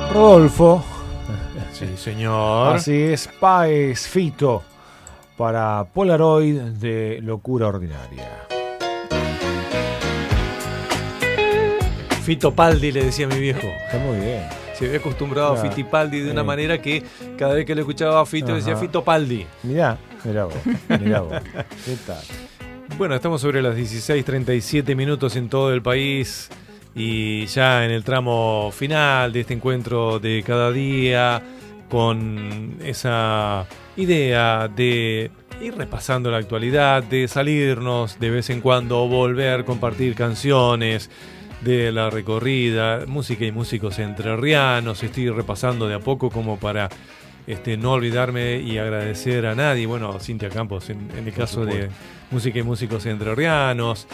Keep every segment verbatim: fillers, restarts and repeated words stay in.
Rodolfo. Sí, señor. Así es, Páez Fito para Polaroid de Locura Ordinaria. Fitopaldi, le decía mi viejo. Está muy bien. Se había acostumbrado claro. a Fitipaldi de una eh. manera que cada vez que le escuchaba a Fito Ajá. decía Fitopaldi. Mirá, mirá vos, mirá vos. ¿Qué tal? Bueno, estamos sobre las dieciséis treinta y siete minutos en todo el país y ya en el tramo final de este encuentro de cada día, con esa idea de ir repasando la actualidad, de salirnos de vez en cuando, volver, compartir canciones de la recorrida, música y músicos entrerrianos. Estoy repasando de a poco como para este, no olvidarme y agradecer a nadie. Bueno, Cintia Campos en, en el caso de música y músicos entrerrianos,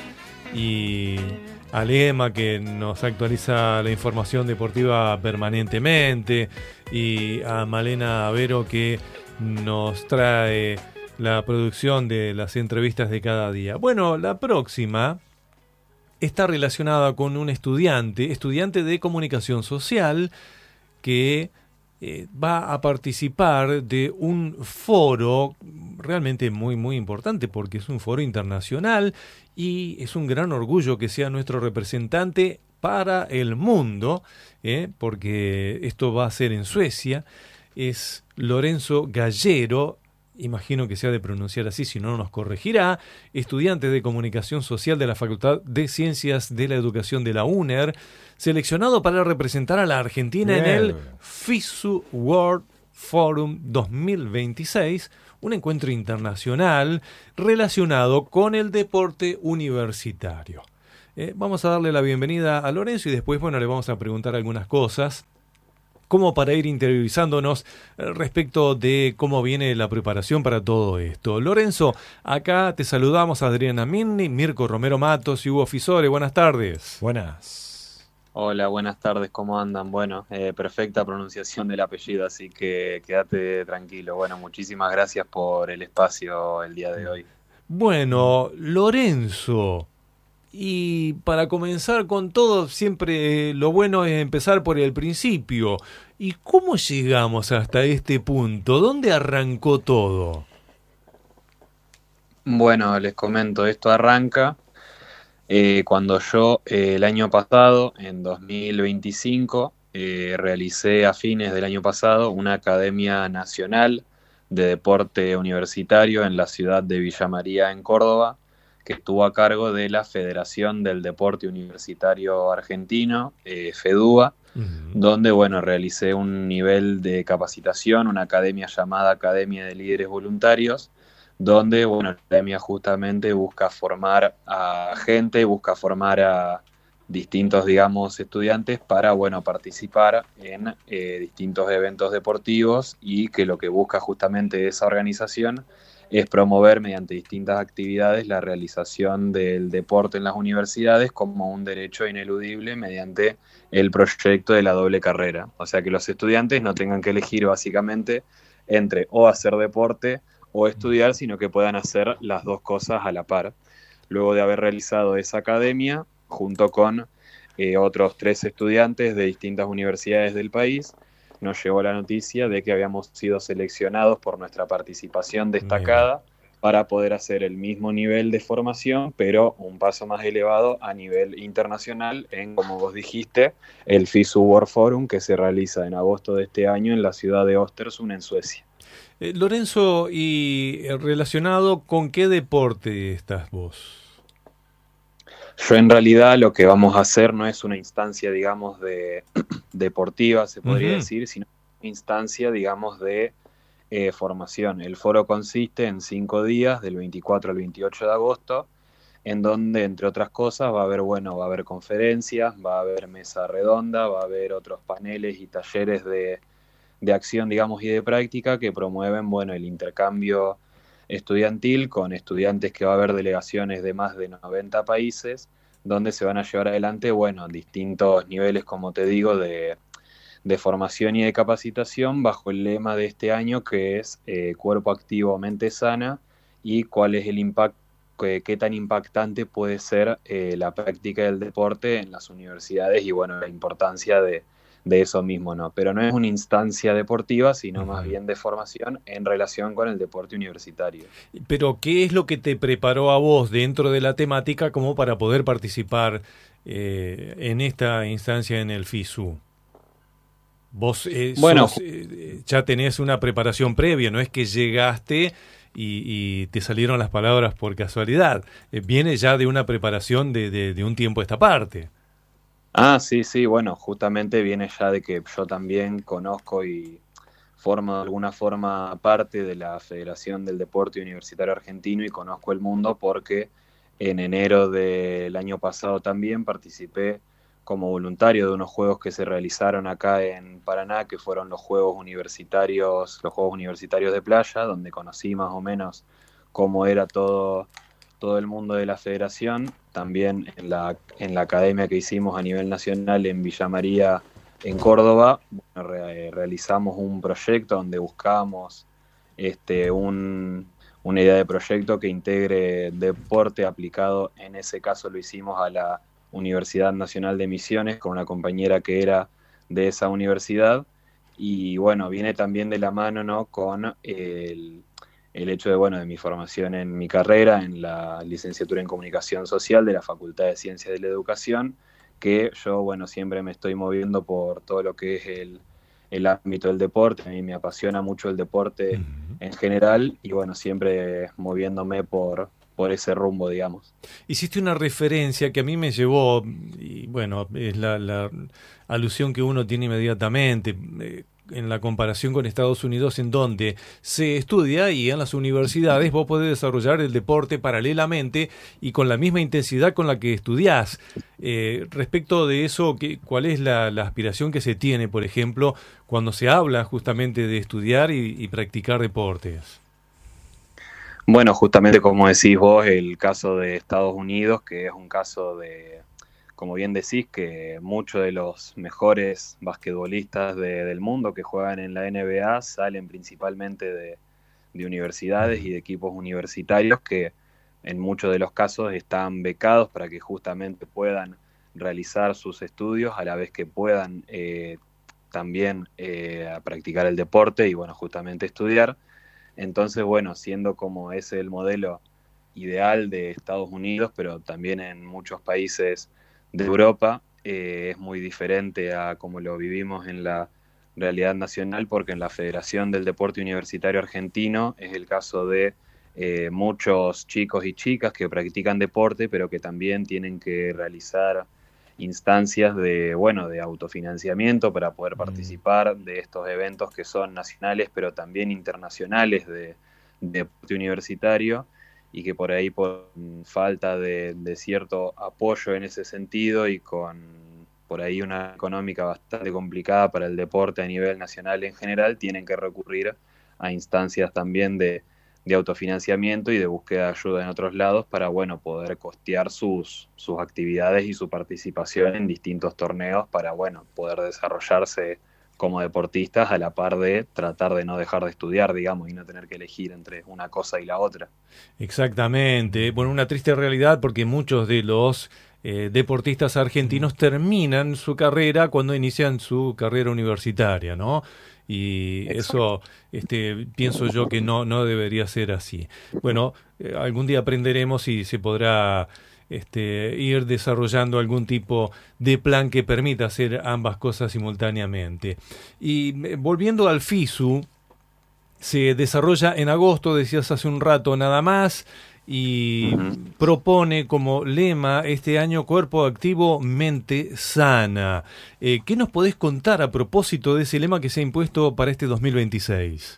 y a Lema, que nos actualiza la información deportiva permanentemente, y a Malena Avero, que nos trae la producción de las entrevistas de cada día. Bueno, la próxima está relacionada con un estudiante, estudiante de comunicación social, que eh, va a participar de un foro realmente muy, muy importante, porque es un foro internacional y es un gran orgullo que sea nuestro representante para el mundo, ¿eh? porque esto va a ser en Suecia. Es Lorenzo Gallero, imagino que se ha de pronunciar así, si no nos corregirá, estudiante de Comunicación Social de la Facultad de Ciencias de la Educación de la UNER, seleccionado para representar a la Argentina Bien. en el FISU World Forum dos mil veintiséis, un encuentro internacional relacionado con el deporte universitario. Eh, vamos a darle la bienvenida a Lorenzo y después, bueno, le vamos a preguntar algunas cosas, como para ir interiorizándonos respecto de cómo viene la preparación para todo esto. Lorenzo, acá te saludamos Adriana Minni, Mirko Romero Matos y Hugo Fisore. Buenas tardes. Buenas. Hola, buenas tardes, ¿cómo andan? Bueno, eh, perfecta pronunciación del apellido, así que quédate tranquilo. Bueno, muchísimas gracias por el espacio el día de hoy. Bueno, Lorenzo, y para comenzar con todo, siempre lo bueno es empezar por el principio. ¿Y cómo llegamos hasta este punto? ¿Dónde arrancó todo? Bueno, les comento, esto arranca eh, cuando yo eh, el año pasado, en dos mil veinticinco, eh, realicé a fines del año pasado una Academia Nacional de Deporte Universitario en la ciudad de Villa María, en Córdoba, que estuvo a cargo de la Federación del Deporte Universitario Argentino, eh, FEDUBA, uh-huh. donde, bueno, realicé un nivel de capacitación, una academia llamada Academia de Líderes Voluntarios, donde, bueno, la academia justamente busca formar a gente, busca formar a distintos, digamos, estudiantes para, bueno, participar en eh, distintos eventos deportivos, y que lo que busca justamente esa organización es promover mediante distintas actividades la realización del deporte en las universidades como un derecho ineludible mediante el proyecto de la doble carrera. O sea, que los estudiantes no tengan que elegir básicamente entre o hacer deporte o estudiar, sino que puedan hacer las dos cosas a la par. Luego de haber realizado esa academia, junto con eh, otros tres estudiantes de distintas universidades del país, nos llegó la noticia de que habíamos sido seleccionados por nuestra participación destacada Bien. para poder hacer el mismo nivel de formación, pero un paso más elevado a nivel internacional en, como vos dijiste, el FISU World Forum, que se realiza en agosto de este año en la ciudad de Östersund, en Suecia. Eh, Lorenzo, ¿y relacionado con qué deporte estás vos? Yo en realidad lo que vamos a hacer no es una instancia, digamos, de deportiva, se podría uh-huh. decir, sino una instancia, digamos, de eh, formación. El foro consiste en cinco días, del veinticuatro al veintiocho de agosto, en donde, entre otras cosas, va a haber, bueno, va a haber conferencias, va a haber mesa redonda, va a haber otros paneles y talleres de, de acción, digamos, y de práctica que promueven, bueno, el intercambio estudiantil con estudiantes, que va a haber delegaciones de más de noventa países, donde se van a llevar adelante, bueno, distintos niveles, como te digo, de, de formación y de capacitación, bajo el lema de este año, que es eh, cuerpo activo, mente sana, y cuál es el impacto, qué, qué tan impactante puede ser eh, la práctica del deporte en las universidades, y bueno, la importancia de, de eso mismo, ¿no? Pero no es una instancia deportiva, sino más Ujú. bien de formación en relación con el deporte universitario. Pero, ¿qué es lo que te preparó a vos dentro de la temática como para poder participar eh, en esta instancia en el FISU? Vos eh, Bueno, sos, eh, ya tenés una preparación previa, no es que llegaste y, y te salieron las palabras por casualidad. Eh, viene ya de una preparación de, de, de un tiempo a esta parte. ah, sí, sí, bueno, justamente viene ya de que yo también conozco y formo de alguna forma parte de la Federación del Deporte Universitario Argentino y conozco el mundo porque en enero del año pasado también participé como voluntario de unos juegos que se realizaron acá en Paraná, que fueron los Juegos Universitarios, los Juegos Universitarios de Playa, donde conocí más o menos cómo era todo todo el mundo de la federación, también en la, en la academia que hicimos a nivel nacional en Villa María, en Córdoba, bueno, re, realizamos un proyecto donde buscábamos este, un, una idea de proyecto que integre deporte aplicado, en ese caso lo hicimos a la Universidad Nacional de Misiones, con una compañera que era de esa universidad, y bueno, viene también de la mano, ¿no?, con el el hecho de, bueno, de mi formación en mi carrera, en la licenciatura en Comunicación Social de la Facultad de Ciencias de la Educación, que yo, bueno, siempre me estoy moviendo por todo lo que es el, el ámbito del deporte. A mí me apasiona mucho el deporte Ujú. en general y, bueno, siempre moviéndome por, por ese rumbo, digamos. Hiciste una referencia que a mí me llevó, y bueno, es la, la alusión que uno tiene inmediatamente, eh, en la comparación con Estados Unidos, en donde se estudia y en las universidades vos podés desarrollar el deporte paralelamente y con la misma intensidad con la que estudiás. Eh, respecto de eso, ¿qué, ¿cuál es la, la aspiración que se tiene, por ejemplo, cuando se habla justamente de estudiar y, y practicar deportes? Bueno, justamente como decís vos, el caso de Estados Unidos, que es un caso de, como bien decís, que muchos de los mejores basquetbolistas de, del mundo que juegan en la N B A salen principalmente de, de universidades y de equipos universitarios que en muchos de los casos están becados para que justamente puedan realizar sus estudios a la vez que puedan eh, también eh, practicar el deporte y, bueno, justamente estudiar. Entonces, bueno, siendo como ese el modelo ideal de Estados Unidos, pero también en muchos países de Europa, eh, es muy diferente a como lo vivimos en la realidad nacional, porque en la Federación del Deporte Universitario Argentino es el caso de eh, muchos chicos y chicas que practican deporte, pero que también tienen que realizar instancias de, bueno, de autofinanciamiento para poder Mm. participar de estos eventos que son nacionales, pero también internacionales de, de deporte universitario, y que por ahí por falta de, de cierto apoyo en ese sentido y con por ahí una económica bastante complicada para el deporte a nivel nacional en general, tienen que recurrir a instancias también de, de autofinanciamiento y de búsqueda de ayuda en otros lados para, bueno, poder costear sus, sus actividades y su participación en distintos torneos para, bueno, poder desarrollarse como deportistas a la par de tratar de no dejar de estudiar, digamos, y no tener que elegir entre una cosa y la otra. Exactamente. Bueno, una triste realidad porque muchos de los eh, deportistas argentinos terminan su carrera cuando inician su carrera universitaria, ¿no? Y Exacto. eso, este, pienso yo que no, no debería ser así. Bueno, eh, algún día aprenderemos y se podrá este, ir desarrollando algún tipo de plan que permita hacer ambas cosas simultáneamente. Y eh, volviendo al FISU, se desarrolla en agosto, decías hace un rato nada más, y Uh-huh. propone como lema este año Cuerpo Activo, Mente Sana. Eh, ¿Qué nos podés contar a propósito de ese lema que se ha impuesto para este dos mil veintiséis?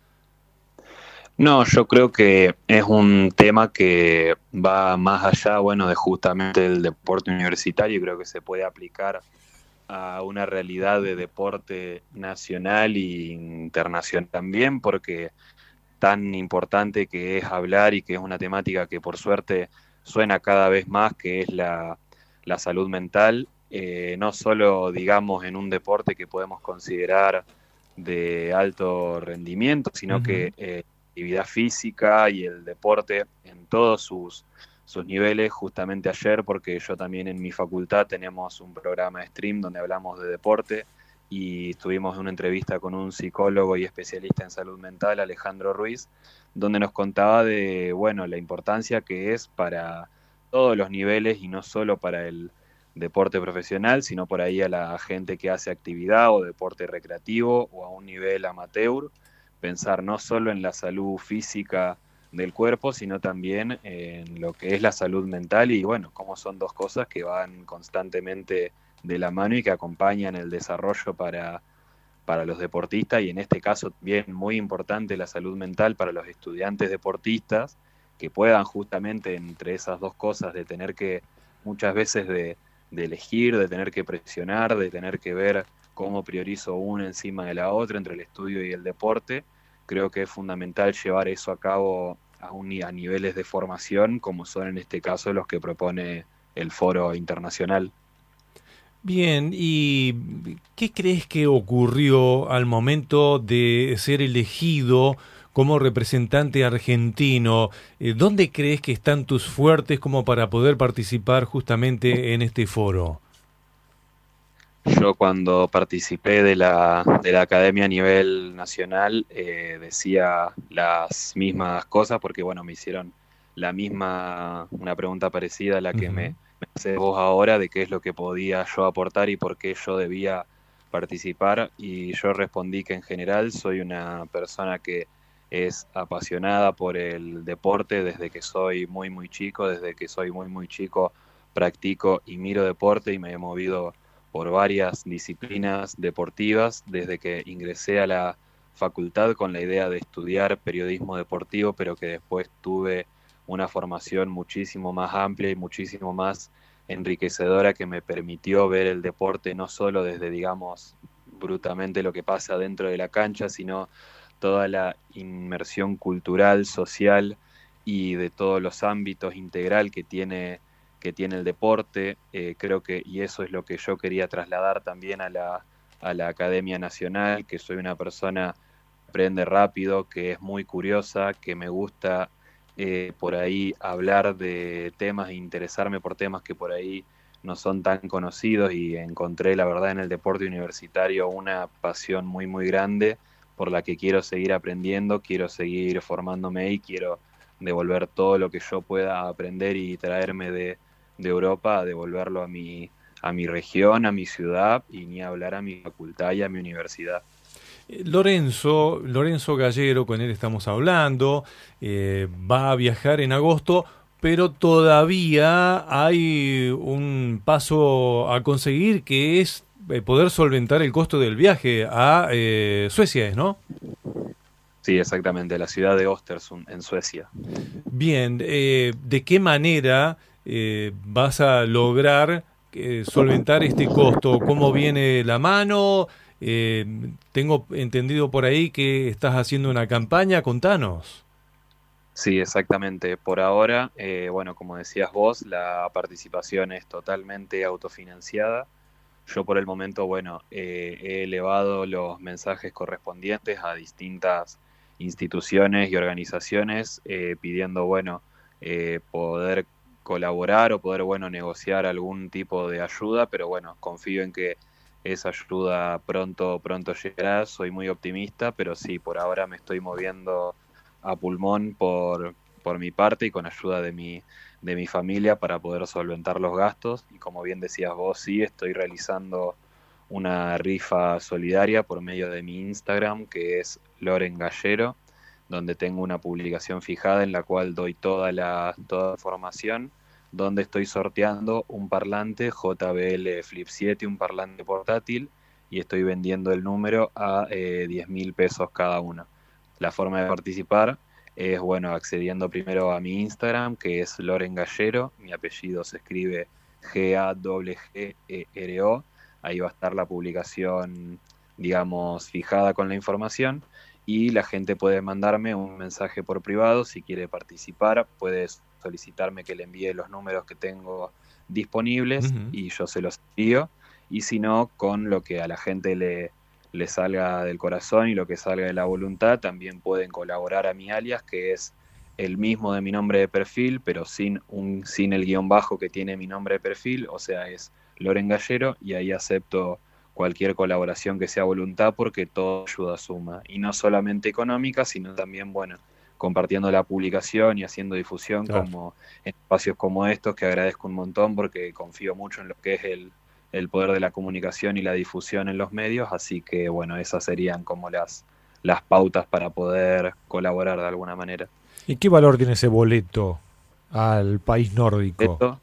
No, yo creo que es un tema que va más allá, bueno, de justamente el deporte universitario, y creo que se puede aplicar a una realidad de deporte nacional e internacional también, porque tan importante que es hablar y que es una temática que por suerte suena cada vez más, que es la, la salud mental, eh, no solo, digamos, en un deporte que podemos considerar de alto rendimiento, sino Ujú. que eh, actividad física y el deporte en todos sus, sus niveles. Justamente ayer, porque yo también en mi facultad tenemos un programa de stream donde hablamos de deporte, y tuvimos una entrevista con un psicólogo y especialista en salud mental, Alejandro Ruiz, donde nos contaba de, bueno, la importancia que es para todos los niveles y no solo para el deporte profesional, sino por ahí a la gente que hace actividad o deporte recreativo o a un nivel amateur, pensar no solo en la salud física del cuerpo, sino también en lo que es la salud mental y bueno, cómo son dos cosas que van constantemente de la mano y que acompañan el desarrollo para, para los deportistas y en este caso también muy importante la salud mental para los estudiantes deportistas que puedan justamente entre esas dos cosas de tener que muchas veces de, de elegir, de tener que presionar, de tener que ver cómo priorizo una encima de la otra entre el estudio y el deporte. Creo que es fundamental llevar eso a cabo a, un, a niveles de formación como son en este caso los que propone el Foro Internacional. Bien, ¿y qué crees que ocurrió al momento de ser elegido como representante argentino? ¿Dónde crees que están tus fuertes como para poder participar justamente en este foro? Yo cuando participé de la, de la academia a nivel nacional eh, decía las mismas cosas porque bueno, me hicieron la misma, una pregunta parecida a la que uh-huh. me, me haces vos ahora de qué es lo que podía yo aportar y por qué yo debía participar y yo respondí que en general soy una persona que es apasionada por el deporte desde que soy muy muy chico, desde que soy muy muy chico practico y miro deporte y me he movido por varias disciplinas deportivas desde que ingresé a la facultad con la idea de estudiar periodismo deportivo, pero que después tuve una formación muchísimo más amplia y muchísimo más enriquecedora que me permitió ver el deporte no solo desde, digamos, brutamente lo que pasa dentro de la cancha, sino toda la inmersión cultural, social y de todos los ámbitos integral que tiene que tiene el deporte, eh, creo que, y eso es lo que yo quería trasladar también a la, a la Academia Nacional, que soy una persona que aprende rápido, que es muy curiosa, que me gusta eh, por ahí hablar de temas e interesarme por temas que por ahí no son tan conocidos y encontré la verdad en el deporte universitario una pasión muy muy grande por la que quiero seguir aprendiendo, quiero seguir formándome y quiero devolver todo lo que yo pueda aprender y traerme de de Europa a devolverlo a mi, a mi región, a mi ciudad y ni hablar a mi facultad y a mi universidad. Lorenzo, Lorenzo Gallero, con él estamos hablando, eh, va a viajar en agosto, pero todavía hay un paso a conseguir que es poder solventar el costo del viaje a eh, Suecia, ¿no? Sí, exactamente, la ciudad de Östersund, en Suecia. Bien, eh, ¿de qué manera Eh, vas a lograr eh, solventar este costo? ¿Cómo viene la mano? Eh, tengo entendido por ahí que estás haciendo una campaña, contanos. Sí, exactamente. Por ahora, eh, bueno, como decías vos, la participación es totalmente autofinanciada. Yo por el momento, bueno, eh, he elevado los mensajes correspondientes a distintas instituciones y organizaciones eh, pidiendo, bueno, eh, poder colaborar o poder, bueno, negociar algún tipo de ayuda, pero bueno, confío en que esa ayuda pronto, pronto llegará, soy muy optimista, pero sí, por ahora me estoy moviendo a pulmón por, por mi parte y con ayuda de mi, de mi familia para poder solventar los gastos, y como bien decías vos, sí, estoy realizando una rifa solidaria por medio de mi Instagram, que es Loren Gallero, donde tengo una publicación fijada en la cual doy toda la, toda la información, donde estoy sorteando un parlante J B L Flip siete, un parlante portátil, y estoy vendiendo el número a eh, diez mil pesos cada uno. La forma de participar es, bueno, accediendo primero a mi Instagram, que es Loren Gallero, mi apellido se escribe G A G G E R O, ahí va a estar la publicación, digamos, fijada con la información, y la gente puede mandarme un mensaje por privado si quiere participar, puede solicitarme que le envíe los números que tengo disponibles uh-huh. y yo se los envío, y si no, con lo que a la gente le, le salga del corazón y lo que salga de la voluntad, también pueden colaborar a mi alias, que es el mismo de mi nombre de perfil, pero sin, un, sin el guión bajo que tiene mi nombre de perfil, o sea, es Loren Gallero, y ahí acepto cualquier colaboración que sea voluntad, porque toda ayuda suma, y no solamente económica, sino también, bueno, compartiendo la publicación y haciendo difusión, claro, como en espacios como estos, que agradezco un montón porque confío mucho en lo que es el, el poder de la comunicación y la difusión en los medios, así que bueno, esas serían como las, las pautas para poder colaborar de alguna manera. ¿Y qué valor tiene ese boleto al país nórdico? Esto,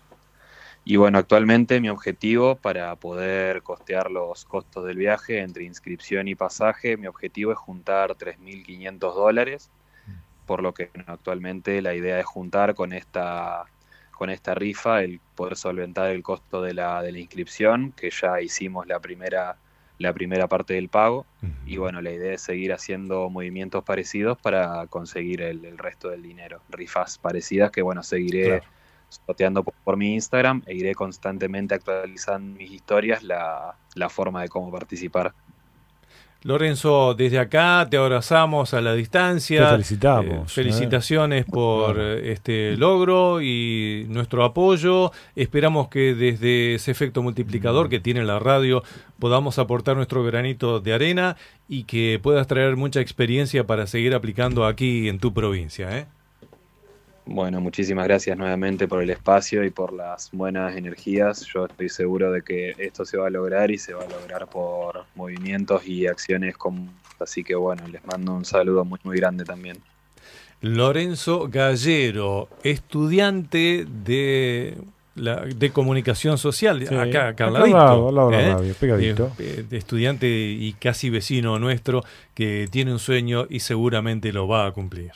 y bueno, actualmente mi objetivo para poder costear los costos del viaje entre inscripción y pasaje, mi objetivo es juntar tres mil quinientos dólares, por lo que bueno, actualmente la idea es juntar con esta, con esta rifa el poder solventar el costo de la, de la inscripción, que ya hicimos la primera, la primera parte del pago, uh-huh. y bueno, la idea es seguir haciendo movimientos parecidos para conseguir el, el resto del dinero, rifas parecidas que bueno, seguiré claro. sorteando por, por mi Instagram e iré constantemente actualizando mis historias la, la forma de cómo participar. Lorenzo, desde acá te abrazamos a la distancia. Te felicitamos. Eh, felicitaciones eh. por claro. este logro y nuestro apoyo. Esperamos que desde ese efecto multiplicador que tiene la radio podamos aportar nuestro granito de arena y que puedas traer mucha experiencia para seguir aplicando aquí en tu provincia, ¿eh? Bueno, muchísimas gracias nuevamente por el espacio y por las buenas energías. Yo estoy seguro de que esto se va a lograr y se va a lograr por movimientos y acciones comunes. Así que bueno, les mando un saludo muy, muy grande también. Lorenzo Gallero, estudiante de, la, de comunicación social, sí, acá, acá al ladito, al lado, ¿eh? radio, pegadito. Eh, estudiante y casi vecino nuestro que tiene un sueño y seguramente lo va a cumplir.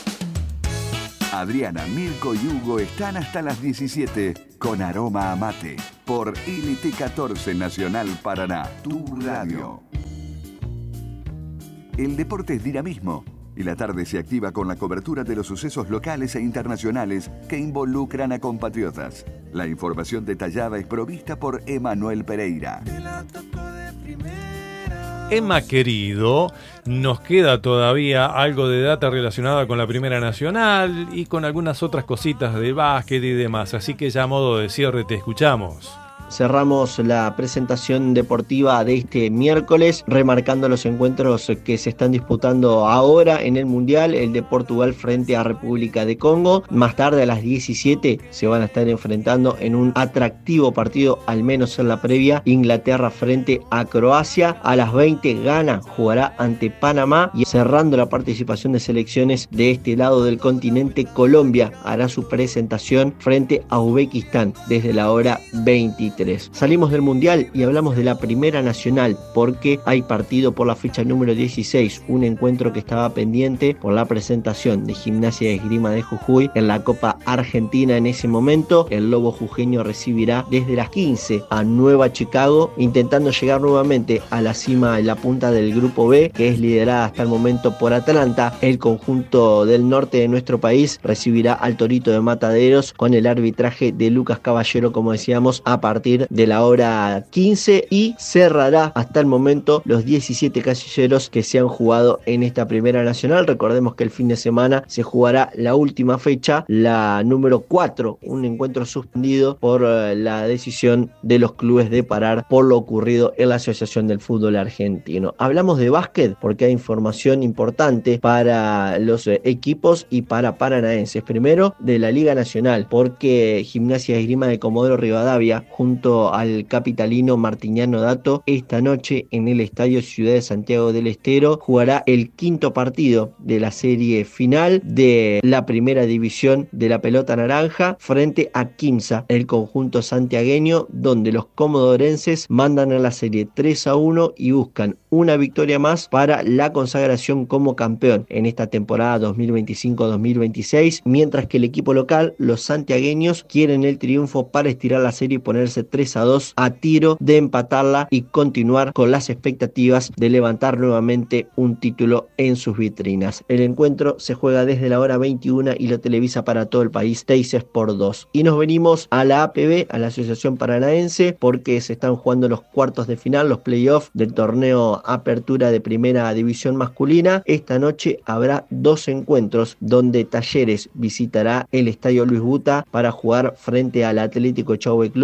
Adriana, Mirko y Hugo están hasta las diecisiete con Aroma a Mate por L T catorce Nacional Paraná, tu radio. El deporte es dinamismo y la tarde se activa con la cobertura de los sucesos locales e internacionales que involucran a compatriotas. La información detallada es provista por Emanuel Pereira. Emma, querido, nos queda todavía algo de data relacionada con la Primera Nacional y con algunas otras cositas de básquet y demás, así que ya a modo de cierre te escuchamos. Cerramos la presentación deportiva de este miércoles remarcando los encuentros que se están disputando ahora en el Mundial, el de Portugal frente a República de Congo. Más tarde a las diecisiete se van a estar enfrentando en un atractivo partido, al menos en la previa, Inglaterra frente a Croacia. A las veinte Ghana jugará ante Panamá y cerrando la participación de selecciones de este lado del continente, Colombia hará su presentación frente a Uzbekistán desde la hora veintitrés. Salimos del Mundial y hablamos de la Primera Nacional porque hay partido por la fecha número dieciséis, un encuentro que estaba pendiente por la presentación de Gimnasia de Esgrima de Jujuy en la Copa Argentina. En ese momento el Lobo jujeño recibirá desde las quince a Nueva Chicago, intentando llegar nuevamente a la cima en la punta del grupo B, que es liderada hasta el momento por Atlanta. El conjunto del norte de nuestro país recibirá al Torito de Mataderos con el arbitraje de Lucas Caballero, como decíamos, a partir de la hora quince, y cerrará hasta el momento los diecisiete casilleros que se han jugado en esta Primera Nacional. Recordemos que el fin de semana se jugará la última fecha, la número cuatro, un encuentro suspendido por la decisión de los clubes de parar por lo ocurrido en la Asociación del Fútbol Argentino. Hablamos de básquet porque hay información importante para los equipos y para paranaenses. Primero, de la Liga Nacional, porque Gimnasia de Esgrima de Comodoro Rivadavia junto al capitalino Martiniano Dato esta noche en el Estadio Ciudad de Santiago del Estero jugará el quinto partido de la serie final de la primera división de la pelota naranja frente a Quimsa, el conjunto santiagueño, donde los comodorenses mandan a la serie tres a uno y buscan una victoria más para la consagración como campeón en esta temporada dos mil veinticinco dos mil veintiséis, mientras que el equipo local, los santiagueños, quieren el triunfo para estirar la serie y ponerse tres a dos a tiro de empatarla y continuar con las expectativas de levantar nuevamente un título en sus vitrinas. El encuentro se juega desde la hora veintiuna y lo televisa para todo el país Teis Sport dos. Y nos venimos a la A P B, a la Asociación Paranaense, porque se están jugando los cuartos de final, los playoffs del torneo Apertura de Primera División Masculina. Esta noche habrá dos encuentros donde Talleres visitará el Estadio Luis Buta para jugar frente al Atlético Chauvay Club desde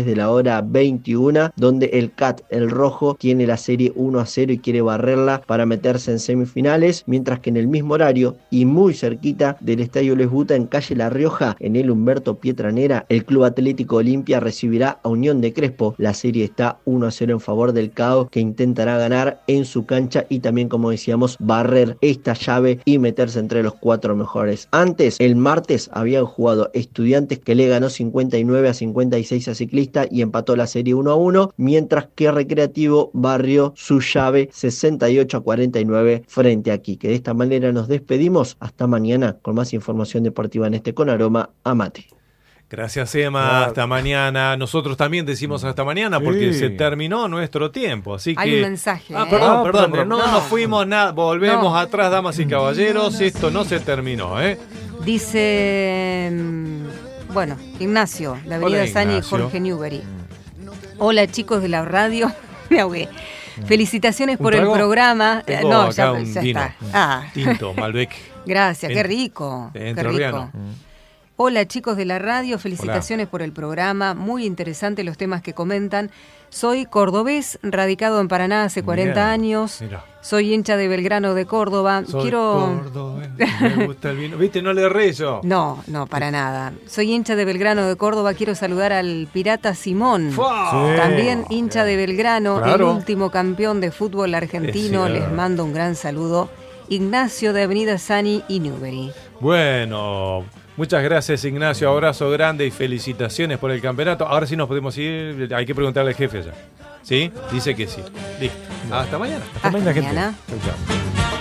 desde la hora veintiuna, donde el C A T, el rojo, tiene la serie uno a cero y quiere barrerla para meterse en semifinales, mientras que en el mismo horario y muy cerquita del Estadio Les Buta, en calle La Rioja, en el Humberto Pietranera, el Club Atlético Olimpia recibirá a Unión de Crespo. La serie está uno a cero en favor del C A O, que intentará ganar en su cancha y también, como decíamos, barrer esta llave y meterse entre los cuatro mejores. Antes, el martes, habían jugado Estudiantes, que le ganó cincuenta y nueve a cincuenta y seis a Ciclista y empató la serie uno a uno, mientras que Recreativo barrió su llave sesenta y ocho a cuarenta y nueve frente a Quique. De esta manera nos despedimos. Hasta mañana con más información deportiva en este Con Aroma a Mate. Gracias, Emma. Hasta mañana. Nosotros también decimos hasta mañana porque sí. se terminó nuestro tiempo. Así que... Hay un mensaje. Ah, perdón, ¿eh? perdón. No, No, no. no fuimos nada. Volvemos No. atrás, damas y caballeros. Esto no se terminó, ¿eh? Dice, mm, bueno, Ignacio, la avenida Hola, Sani y Ignacio. Jorge Newbery. Hola, chicos de la radio. Me ahogué. Felicitaciones ¿Un por trago? el programa. Eh, Tengo No, acá ya, un ya vino. está. Ah. Tinto, Malbec. Gracias, qué En- rico. Qué entrerriano. rico. Hola chicos de la radio, felicitaciones por el programa, muy interesante los temas que comentan. Soy cordobés, radicado en Paraná hace cuarenta Bien, años. mira. Soy hincha de Belgrano de Córdoba. Soy Quiero cordobés, me gusta el vino. ¿Viste? No le erré yo. No, no, para nada. Soy hincha de Belgrano de Córdoba, quiero saludar al Pirata Simón. ¡Fua! Sí. También hincha de Belgrano, Claro. el último campeón de fútbol argentino. Es Les cierto. mando un gran saludo. Ignacio de Avenida Sani y Newbery. Bueno, muchas gracias, Ignacio. Abrazo grande y felicitaciones por el campeonato. Ahora sí nos podemos ir. Hay que preguntarle al jefe ya. ¿Sí? Dice que sí. Listo. Hasta mañana. Hasta mañana, gente. mañana. Chau, chau.